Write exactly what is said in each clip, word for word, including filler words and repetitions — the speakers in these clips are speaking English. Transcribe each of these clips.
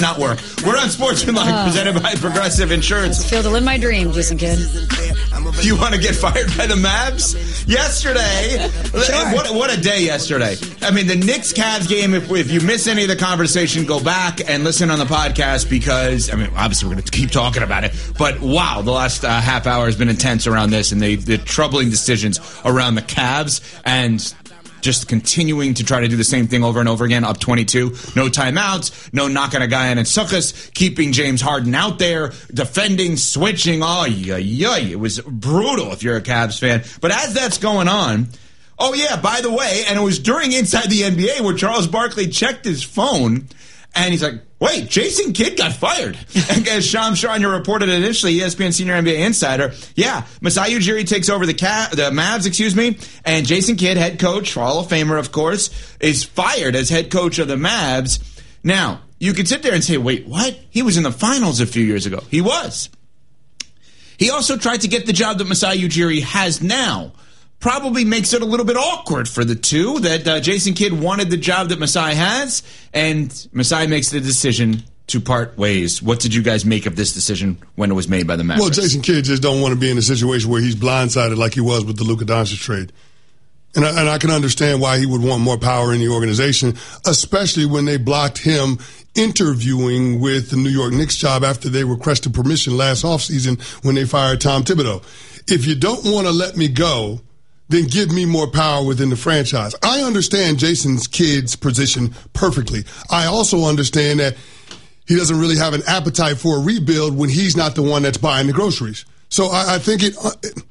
not work. We're on Sportsmanlike, uh, presented by Progressive Insurance. Feel to live my dream, Jason Kidd. Do you want to get fired by the Mavs? Yesterday, sure. what, what a day yesterday. I mean, the Knicks-Cavs game, if, if you miss any of the conversation, go back and listen on the podcast because, I mean, obviously we're going to keep talking about it, but wow, the last uh, half hour has been intense around this and the, the troubling decisions around the Cavs and just continuing to try to do the same thing over and over again, up twenty-two. No timeouts, no knocking a guy in at Sukkos, keeping James Harden out there, defending, switching. Oh, yeah, yeah. It was brutal if you're a Cavs fan. But as that's going on, oh, yeah, by the way, and it was during Inside the N B A where Charles Barkley checked his phone, and he's like, wait, Jason Kidd got fired. And as Shams Charania reported initially, E S P N senior N B A insider, yeah, Masai Ujiri takes over the Ca- the Mavs, excuse me, and Jason Kidd, head coach, Hall of Famer, of course, is fired as head coach of the Mavs. Now, you could sit there and say, wait, what? He was in the finals a few years ago. He was. He also tried to get the job that Masai Ujiri has now. Probably makes it a little bit awkward for the two that uh, Jason Kidd wanted the job that Masai has, and Masai makes the decision to part ways. What did you guys make of this decision when it was made by the Mavericks? Well, Jason Kidd just don't want to be in a situation where he's blindsided like he was with the Luka Doncic trade. And I, and I can understand why he would want more power in the organization, especially when they blocked him interviewing with the New York Knicks job after they requested permission last offseason when they fired Tom Thibodeau. If you don't want to let me go, then give me more power within the franchise. I understand Jason's Kidd's position perfectly. I also understand that he doesn't really have an appetite for a rebuild when he's not the one that's buying the groceries. So I, I think it,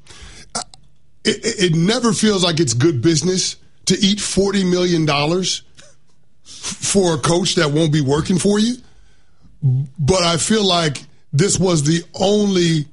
it it never feels like it's good business to eat forty million dollars for a coach that won't be working for you. But I feel like this was the only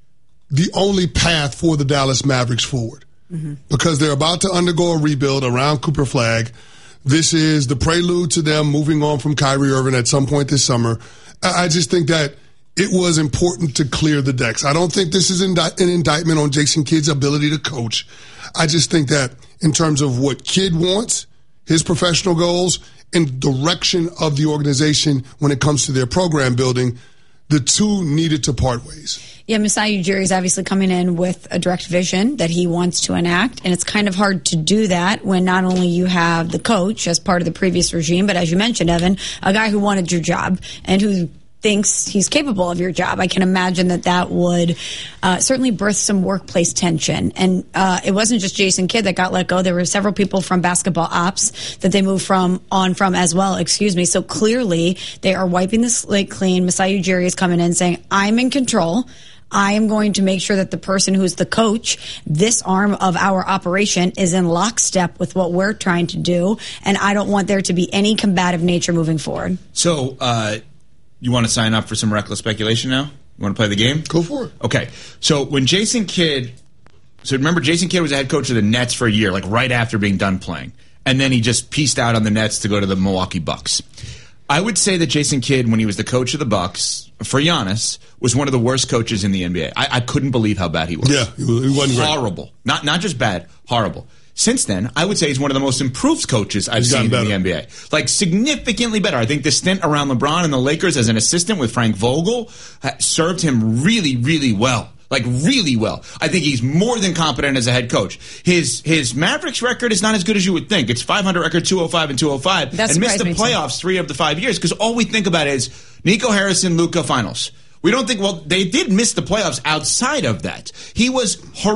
the only path for the Dallas Mavericks forward. Mm-hmm. Because they're about to undergo a rebuild around Cooper Flagg. This is the prelude to them moving on from Kyrie Irving at some point this summer. I just think that it was important to clear the decks. I don't think this is indi- an indictment on Jason Kidd's ability to coach. I just think that in terms of what Kidd wants, his professional goals, and direction of the organization when it comes to their program building, the two needed to part ways. Yeah, Masai Ujiri is obviously coming in with a direct vision that he wants to enact, and it's kind of hard to do that when not only you have the coach as part of the previous regime, but as you mentioned, Evan, a guy who wanted your job and who thinks he's capable of your job. I can imagine that that would uh, certainly birth some workplace tension. And uh, it wasn't just Jason Kidd that got let go. There were several people from basketball ops that they moved from on from as well, excuse me. So clearly they are wiping the slate clean. Masai Ujiri is coming in saying, I'm in control. I am going to make sure that the person who's the coach, this arm of our operation, is in lockstep with what we're trying to do. And I don't want there to be any combative nature moving forward. So, uh, you want to sign up for some reckless speculation now? You want to play the game? Go for it. Okay. So when Jason Kidd, so remember Jason Kidd was the head coach of the Nets for a year, like right after being done playing. And then he just pieced out on the Nets to go to the Milwaukee Bucks. I would say that Jason Kidd, when he was the coach of the Bucks, for Giannis, was one of the worst coaches in the N B A. I, I couldn't believe how bad he was. Yeah, he wasn't great. Horrible. Not, not just bad, horrible. Since then, I would say he's one of the most improved coaches I've seen in the N B A. Like, significantly better. I think the stint around LeBron and the Lakers as an assistant with Frank Vogel served him really, really well. Like, really well. I think he's more than competent as a head coach. His his Mavericks record is not as good as you would think. It's five hundred record, two oh five and two oh five. That and missed the playoffs too. three of the five years because all we think about is Nico Harrison, Luka finals. We don't think, well, they did miss the playoffs outside of that. He was horrific.